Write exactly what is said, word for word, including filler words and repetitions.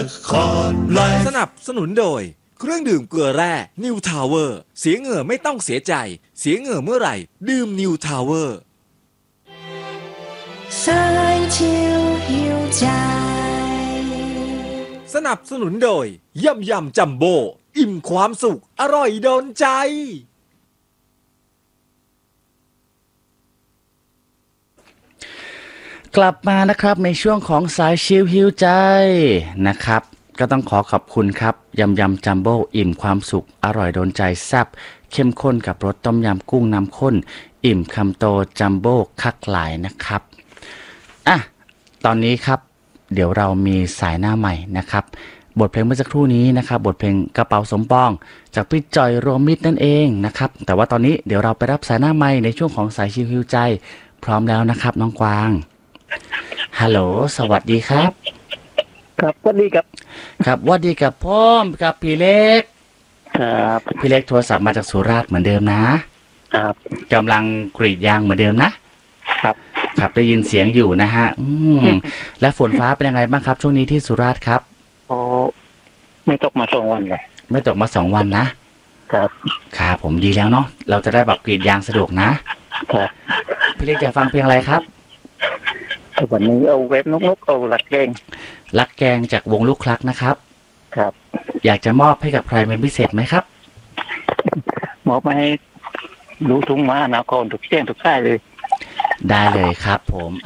ครไลฟ์สนับสนุนโดยเครื่องดื่มเกลือแร่นิวทาวเวอร์เสียเหงื่อไม่ต้องเสียใจเสียเหงื่อเมื่อไหร่ดื่มนิวทาวเวอร์สายชิวหิวใจสนับสนุนโดยยำยำจัมโบ้อิ่มความสุขอร่อยโดนใจกลับมานะครับในช่วงของสายชิลฮิวใจนะครับก็ต้องขอขอบคุณครับยำยำจัมโบ้อิ่มความสุขอร่อยโดนใจแซ่บเข้มข้นกับรสต้มยำกุ้งน้ำข้นอิ่มคำโตจัมโบ้คักหลายนะครับอ่ะตอนนี้ครับเดี๋ยวเรามีสายหน้าใหม่นะครับบทเพลงเมื่อสักครู่นี้นะครับบทเพลงกระเป๋าสมปองจากพี่จอยโรวมมิตรนั่นเองนะครับแต่ว่าตอนนี้เดี๋ยวเราไปรับสายหน้าใหม่ในช่วงของสายชิลฮิวใจพร้อมแล้วนะครับน้องกวางฮัลโหลสวัสดีครับครับสวัสดีครับครับสวัสดีกับพ่อมกับพี่เล็กครับพี่เล็กโทรศัพท์มาจากสุราษฎร์เหมือนเดิมนะครับกำลังกรีดยางเหมือนเดิมนะครับครับได้ยินเสียงอยู่นะฮะอืมและฝนฟ้าเป็นยังไงบ้างครับช่วงนี้ที่สุราษฎร์ครับโอ้ไม่ตกมาสองวันเลยไม่ตกมาสองวันนะครับครับผมดีแล้วเนาะเราจะได้แบบกรีดยางสะดวกนะครับพี่เล็กจะฟังเพลงอะไรครับวันนี้เอาเว็บนกนกเอาหลักแกงลักแกงจากวงลูกคลักนะครับครับอยากจะมอบให้กับใครเป็นพิเศษไหมครับมอบมาให้รู้ทุ่งมานาครทุกเชียงทุกค่ายเลยได้เลยครับผม